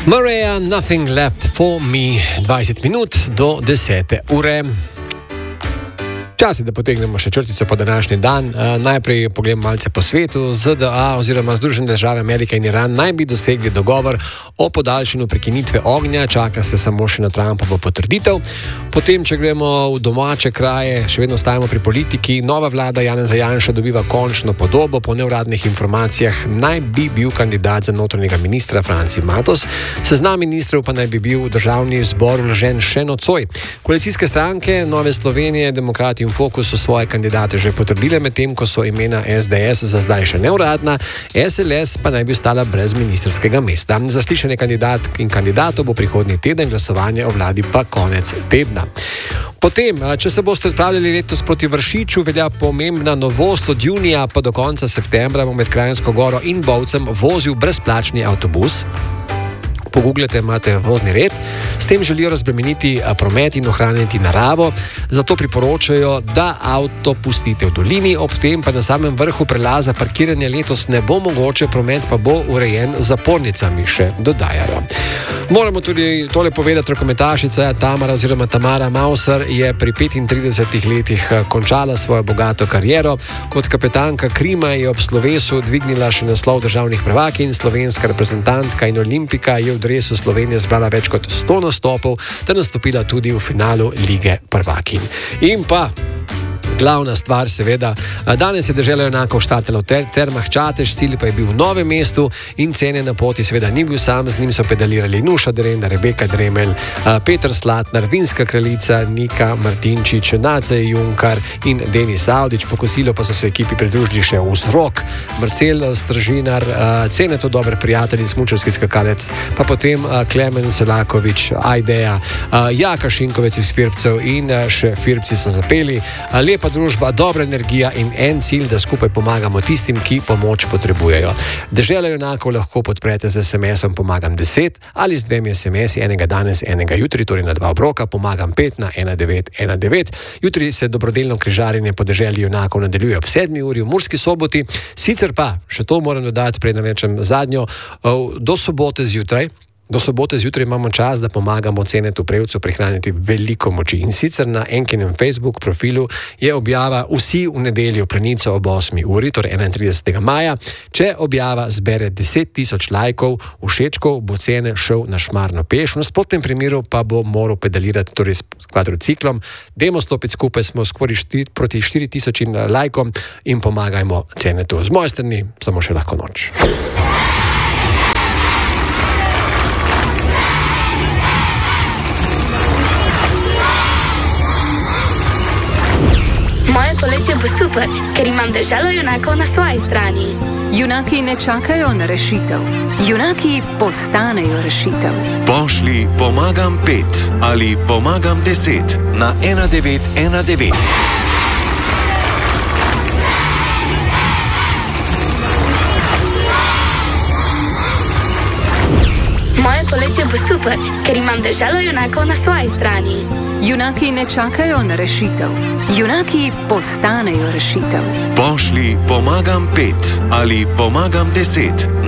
Maria, Nothing Left for Me, 20 minut do 10 ure. Čas je, da potegnemo še črtico po današnji dan. Najprej pogledamo malce po svetu. ZDA oziroma Združene države Amerike in Iran naj bi dosegli dogovor o podaljšanju prekinitve ognja. Čaka se samo še na Trumpovo potrditev. Potem, če gremo v domače kraje, še vedno ostajamo pri politiki. Nova vlada Janeza Janše dobiva končno podobo. Po neuradnih informacijah naj bi bil kandidat za notranjega ministra Franci Matos. Seznam ministrov pa naj bi bil v državni zbor vložen še nocoj. Koalicijske stranke Nove Slovenije, Demokrati in Fokus so svoje kandidate že potrdile, medtem ko so imena SDS za zdaj še neuradna, SLS pa naj bi ostala brez ministrskega mesta. Zaslišanje kandidatk in kandidatov bo prihodnji teden, glasovanje o vladi pa konec tedna. Potem, če se boste odpravljali letos proti Vršiču, velja pomembna novost. Od junija pa do konca septembra bo med Kranjsko Goro in Bovcem vozil brezplačni avtobus. Pogooglate, imate vozni red. S tem želijo razbremeniti promet in ohraniti naravo, zato priporočajo, da avto pustite v dolini, ob tem pa na samem vrhu prelaza parkiranja letos ne bo mogoče, promet pa bo urejen z zapornicami, še dodajajo. Moramo tudi tole povedati, rokometašica Tamara Mauser je pri 35 letih končala svojo bogato kariero. Kot kapetanka Krima je ob slovesu dvignila še naslov državnih prvakinj, slovenska reprezentantka in olimpika je v dresu Slovenije zbrala več kot 100 nastopov ter nastopila tudi v finalu Lige prvakinj. In pa glavna stvar, seveda, danes je Dežela junakov štartala v Termah Čatež, cilj pa je bil v Novem mestu in cene na poti seveda ni bil sam, z njim so pedalirali Nuša Derenda, Rebeka Dremelj, Peter Slatnar, Vinska kraljica, Nika Martinčič, Nace Junkar in Denis Avdić. Po kosilu pa so se ekipi pridružili še Vzrok, Marcel Stražinar, Ceneto dober prijatelj in smučarski skakalec, pa potem Klemen Selakovič, Ajdeja, Jaka Šinkovec iz Firbcev in še Firbci so zapeli. Lepa družba, dobra energija in en cilj, da skupaj pomagamo tistim, ki pomoč potrebujejo. Dežela junakov lahko podprete z SMS-om Pomagam 10 ali z 2 SMS-i, enega danes, enega jutri, torej na 2 obroka, Pomagam 5 na 1919. Jutri se dobrodelno križarjenje po Deželi junakov nadaljuje ob 7 uri v Murski Soboti. Sicer pa, še to moram dodati, preden rečem zadnjo, do sobote zjutraj imamo čas, da pomagamo Cenetu Prevcu prihraniti veliko moči. In sicer na Enkinem Facebook profilu je objava Vsi v nedeljo Planico ob 8 uri, torej 31. maja. Če objava zbere 10 000 lajkov, všečkov, bo Cene šel na Šmarno peš. V nasprotnem primeru pa bo moral pedalirati, torej s kvadrociklom. Dajmo stopiti skupaj, smo skoraj proti 4000 lajkom in pomagajmo Cenetu. Z moje strani samo še lahko noč. Moje poletje bo super, ker imam Deželo junakov na svoji strani. Junaki ne čakajo na rešitev. Junaki postanejo rešitev. Pošli Pomagam 5 ali Pomagam 10 na 1919. Moje poletje bo super, ker imam Deželo junakov na svoji strani. Junaki ne čakajo na rešitev. Junaki postanejo rešitev. Pošli Pomagam 5 ali Pomagam 10